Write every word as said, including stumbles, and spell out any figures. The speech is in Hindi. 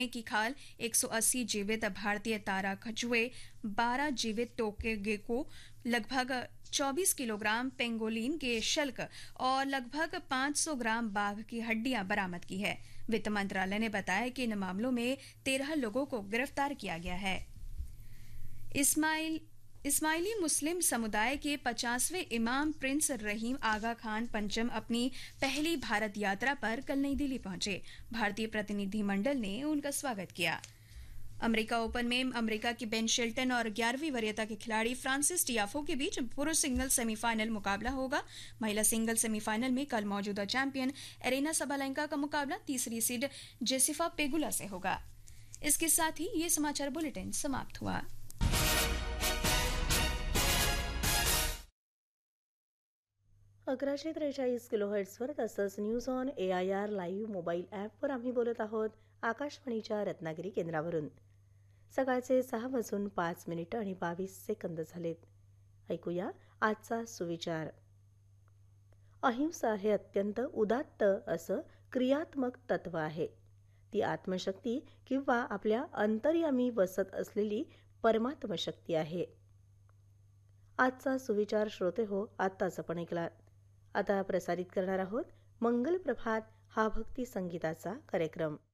की खाल, एक सौ अस्सी जीवित भारतीय तारा कछुए, बारह जीवित टोके गेको, लगभग चौबीस किलोग्राम पेंगोलिन के शल्क और लगभग पाँच सौ ग्राम बाघ की हड्डियां बरामद की है। वित्त मंत्रालय ने बताया कि इन मामलों में तेरह लोगों को गिरफ्तार किया गया है। इस्माइल इस्माइली मुस्लिम समुदाय के पचासवें इमाम प्रिंस रहीम आगा खान पंचम अपनी पहली भारत यात्रा पर कल नई दिल्ली पहुंचे। भारतीय प्रतिनिधिमंडल ने उनका स्वागत किया। अमेरिका ओपन में अमेरिका की बेन शेल्टन और ग्यारहवीं वरीयता के खिलाड़ी फ्रांसिस टियाफो के बीच पुरुष सिंगल सेमीफाइनल मुकाबला होगा। महिला सिंगल सेमीफाइनल में कल मौजूदा चैंपियन एरेना सबालेंका का मुकाबला तीसरी सीड जेसिफा पेगुला से होगा। इसके साथ ही ये समाचार बुलेटिन समाप्त हुआ। अकराशे त्रेचाळीस किलोहर्ट्झवर तसंच news on A I R live mobile ॲपवर आम्ही बोलत आहोत आकाशवाणीच्या रत्नागिरी केंद्रावरून। सकाळचे सहा वाजून पाच मिनिटं आणि बावीस सेकंद झालेत। ऐकूया आजचा सुविचार। अहिंसा हे अत्यंत उदात्त असं क्रियात्मक तत्व आहे। ती आत्मशक्ती किंवा आपल्या अंतर्यामी वसत असलेली परमात्म शक्ती आहे। आजचा सुविचार श्रोते हो आत्ताच आपण ऐकलात। आता प्रसारित करणार आहोत मंगल प्रभात हा भक्ती संगीताचा कार्यक्रम।